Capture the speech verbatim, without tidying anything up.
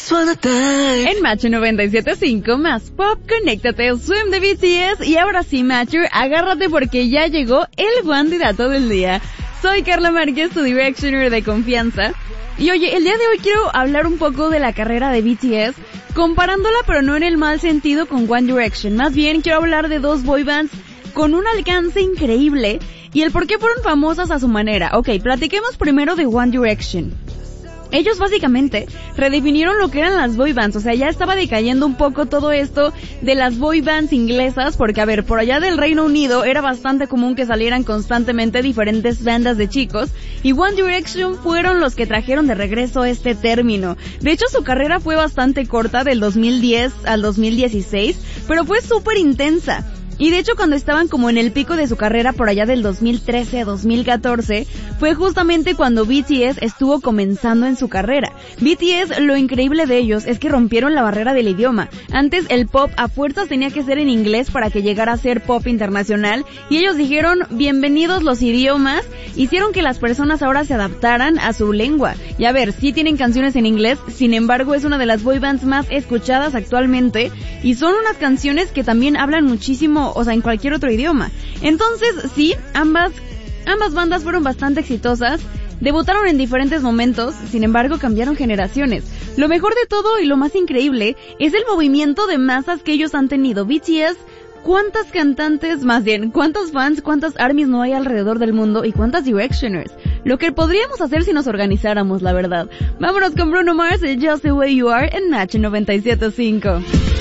just wanna die. En Macho noventa y siete punto cinco, más pop, conéctate, Swim de B T S. Y ahora sí, Macho, agárrate porque ya llegó el candidato del día. Soy Carla Márquez, tu Directioner de confianza. Y oye, el día de hoy quiero hablar un poco de la carrera de B T S, comparándola pero no en el mal sentido con One Direction. Más bien quiero hablar de dos boy bands con un alcance increíble y el por qué fueron famosas a su manera. Ok, platiquemos primero de One Direction. Ellos básicamente redefinieron lo que eran las boy bands, o sea, ya estaba decayendo un poco todo esto de las boy bands inglesas, porque a ver, por allá del Reino Unido era bastante común que salieran constantemente diferentes bandas de chicos, y One Direction fueron los que trajeron de regreso este término. De hecho, su carrera fue bastante corta, del dos mil diez al dos mil dieciséis, pero fue súper intensa. Y de hecho cuando estaban como en el pico de su carrera por allá del dos mil trece a dos mil catorce, fue justamente cuando B T S estuvo comenzando en su carrera. B T S, lo increíble de ellos es que rompieron la barrera del idioma. Antes el pop a fuerzas tenía que ser en inglés para que llegara a ser pop internacional, y ellos dijeron, bienvenidos los idiomas, hicieron que las personas ahora se adaptaran a su lengua. Y a ver, sí tienen canciones en inglés, sin embargo es una de las boy bands más escuchadas actualmente, y son unas canciones que también hablan muchísimo, o sea, en cualquier otro idioma. Entonces, sí, ambas, ambas bandas fueron bastante exitosas, debutaron en diferentes momentos, sin embargo cambiaron generaciones. Lo mejor de todo y lo más increíble es el movimiento de masas que ellos han tenido. B T S, ¿cuántas cantantes, más bien, cuántos fans, cuántas armies no hay alrededor del mundo y cuántas Directioners? Lo que podríamos hacer si nos organizáramos, la verdad. Vámonos con Bruno Mars y Just the Way You Are en Nacho noventa y siete punto cinco.